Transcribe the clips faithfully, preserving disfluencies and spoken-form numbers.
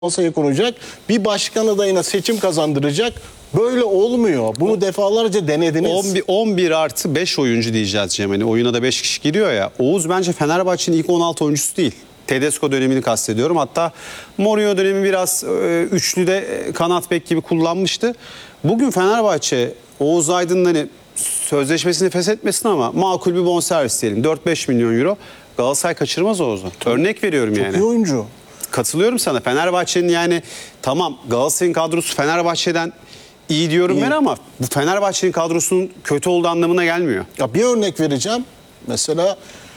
masaya konacak, bir başkan adayına seçim kazandıracak. Böyle olmuyor. Bunu defalarca denediniz. on bir artı beş oyuncu diyeceğiz Cem. Hani oyuna da beş kişi giriyor ya. Oğuz bence Fenerbahçe'nin ilk on altı oyuncusu değil. Tedesco dönemini kastediyorum. Hatta Mourinho dönemi biraz e, üçlüde e, kanat bek gibi kullanmıştı. Bugün Fenerbahçe Oğuz Aydın'ın hani sözleşmesini feshetmesin ama makul bir bonservis diyelim. dört beş milyon euro. Galatasaray kaçırmaz Oğuz'u. Örnek veriyorum yani. Çok iyi oyuncu. Katılıyorum sana. Fenerbahçe'nin yani tamam Galatasaray'ın kadrosu Fenerbahçe'den iyi diyorum İyi. ben ama bu Fenerbahçe'nin kadrosunun kötü olduğu anlamına gelmiyor. Ya bir örnek vereceğim. Mesela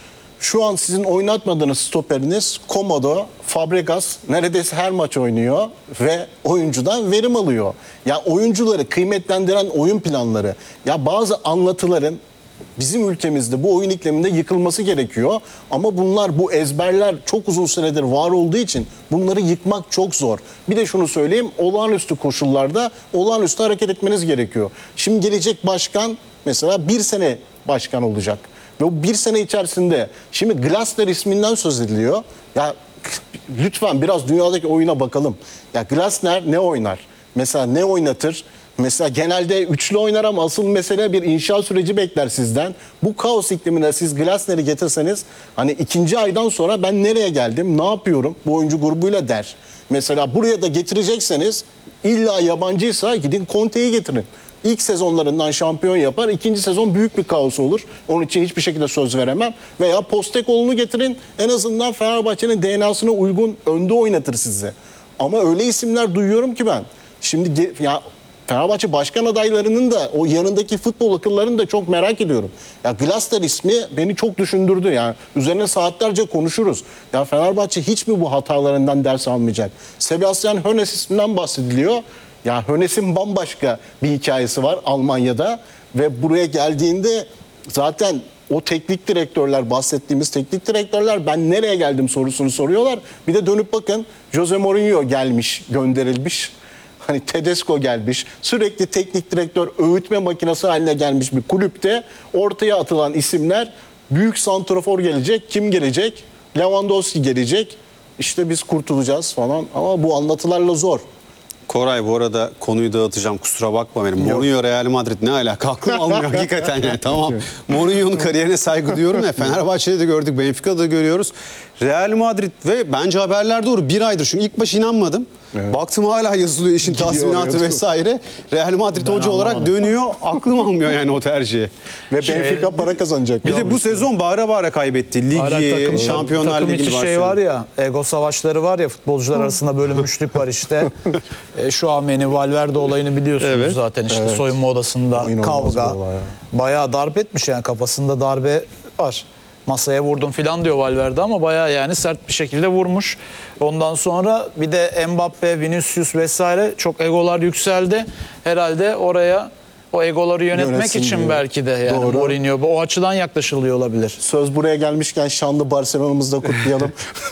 şu an sizin oynatmadığınız stoperiniz Komodo, Fabregas neredeyse her maç oynuyor ve oyuncudan verim alıyor. Ya oyuncuları kıymetlendiren oyun planları, ya bazı anlatıların bizim ülkemizde bu oyun ikliminde yıkılması gerekiyor. Ama bunlar, bu ezberler çok uzun süredir var olduğu için bunları yıkmak çok zor. Bir de şunu söyleyeyim, olağanüstü koşullarda olağanüstü hareket etmeniz gerekiyor. Şimdi gelecek başkan mesela bir sene başkan olacak. Ve o bir sene içerisinde şimdi Glasner isminden söz ediliyor. Ya lütfen biraz dünyadaki oyuna bakalım. Ya Glasner ne oynar? Mesela ne oynatır? Mesela genelde üçlü oynar ama asıl mesele bir inşa süreci bekler sizden. Bu kaos iklimine siz Glasner'i getirseniz hani ikinci aydan sonra ben nereye geldim, ne yapıyorum bu oyuncu grubuyla der. Mesela buraya da getirecekseniz illa yabancıysa gidin Conte'yi getirin. İlk sezonlarından şampiyon yapar. İkinci sezon büyük bir kaos olur. Onun için hiçbir şekilde söz veremem. Veya Postecoglou'nu getirin. En azından Fenerbahçe'nin D N A'sına uygun önde oynatır sizi. Ama öyle isimler duyuyorum ki ben. Şimdi ya Fenerbahçe başkan adaylarının da o yanındaki futbol akıllarını da çok merak ediyorum. Ya Glasner ismi beni çok düşündürdü. Yani üzerine saatlerce konuşuruz. Ya Fenerbahçe hiç mi bu hatalarından ders almayacak? Sebastian Hoeneß isminden bahsediliyor. Ya Hoeneß'in bambaşka bir hikayesi var Almanya'da ve buraya geldiğinde zaten o teknik direktörler, bahsettiğimiz teknik direktörler ben nereye geldim sorusunu soruyorlar. Bir de dönüp bakın Jose Mourinho gelmiş, gönderilmiş. Hani Tedesco gelmiş. Sürekli teknik direktör öğütme makinesi haline gelmiş bir kulüpte ortaya atılan isimler, büyük santrafor gelecek. Kim gelecek? Lewandowski gelecek. İşte biz kurtulacağız falan ama bu anlatılarla zor. Koray bu arada konuyu dağıtacağım, kusura bakma benim. Mourinho Real Madrid ne alaka? Aklım almıyor hakikaten yani. Tamam, Mourinho'nun kariyerine saygı duyuyorum ya. Fenerbahçe'de de gördük, Benfica'da da görüyoruz. Real Madrid ve bence haberler doğru. Bir aydır çünkü ilk baş inanmadım. Evet. Baktım hala yazılıyor işin tazminatı vesaire. Real Madrid hoca olarak dönüyor. Aklım almıyor yani o tercihi. Ve şey, Benfica para kazanacak. Bir de bu sezon bağıra bağıra kaybetti. Ligi, Şampiyonlar Ligi Takım içi şey var ya, ego savaşları var ya, futbolcular arasında bölünmüşlük var işte. e, şu Ameni Valverde olayını biliyorsunuz evet. zaten işte evet. soyunma odasında oyun kavga. Bayağı darp etmiş yani, kafasında darbe var. Masaya vurdum filan diyor Valverde ama bayağı yani sert bir şekilde vurmuş. Ondan sonra bir de Mbappe, Vinicius vesaire çok egolar yükseldi. Herhalde oraya o egoları yönetmek Yönetsin için diyor. Belki de yani Doğru. Mourinho o açıdan yaklaşılıyor olabilir. Söz buraya gelmişken şanlı Barcelona'mızda kutlayalım.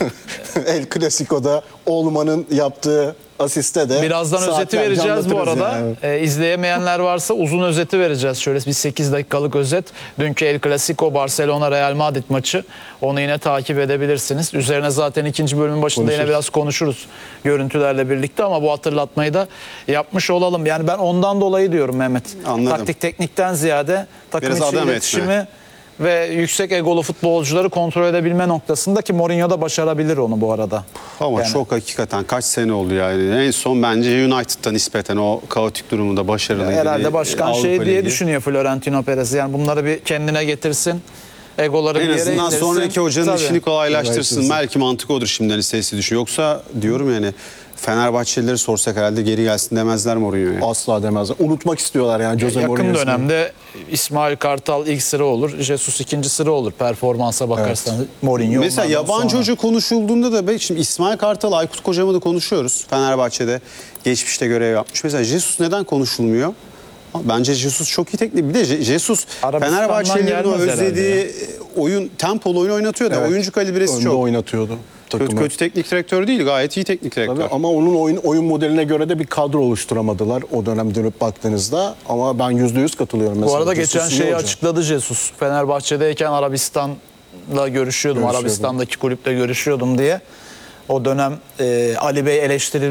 El Clasico'da Olman'ın yaptığı asiste de birazdan özeti vereceğiz bu arada. Yani. Ee, izleyemeyenler varsa uzun özeti vereceğiz. Şöyle bir sekiz dakikalık özet. Dünkü El Clasico Barcelona Real Madrid maçı. Onu yine takip edebilirsiniz. Üzerine zaten ikinci bölümün başında Konuşuruz. Yine biraz konuşuruz görüntülerle birlikte ama bu hatırlatmayı da yapmış olalım. Yani ben ondan dolayı diyorum Mehmet. Anladım. Taktik teknikten ziyade takım biraz içi iletişimi ve yüksek egolu futbolcuları kontrol edebilme noktasında ki Mourinho da başarabilir onu bu arada. Ama yani. Çok hakikaten kaç sene oldu yani. En son bence United'da nispeten o kaotik durumunda başarılıydı. Herhalde başkan Avrupa şey diye Ligi. Düşünüyor Florentino Perez. Yani bunları bir kendine getirsin. Egoları en bir yere azından indirsin. sonraki hocanın Tabii. işini kolaylaştırsın. Evet, belki mantık odur şimdiden listesi düşün. Yoksa diyorum yani Fenerbahçelileri sorsak herhalde geri gelsin demezler Mourinho'ya. Asla demezler. Unutmak istiyorlar yani Jose Yakın Mourinho'yu. Yakın dönemde İsmail Kartal ilk sıra olur. Jesus ikinci sıra olur. Performansa bakarsan evet. Mourinho. Mesela yabancı sonra. hoca konuşulduğunda da ben şimdi İsmail Kartal, Aykut Kocaman'ı konuşuyoruz. Fenerbahçe'de geçmişte görev yapmış. Mesela Jesus neden konuşulmuyor? Bence Jesus çok iyi teknik. Bir de Jesus Fenerbahçelilerin o özlediği oyun, tempolu oyun oynatıyor da evet. oyuncu kalibresi Önde çok. oynatıyordu. Kötü, kötü teknik direktör değil, gayet iyi teknik direktör. Tabii, ama onun oyun, oyun modeline göre de bir kadro oluşturamadılar o dönem dönüp baktığınızda. Ama ben yüzde yüz katılıyorum. Bu mesela arada Jesus geçen şeyi açıkladı Jesus. Fenerbahçe'deyken Arabistan'la görüşüyordum. Arabistan'daki kulüple görüşüyordum diye. O dönem e, Ali Bey eleştirilmişti.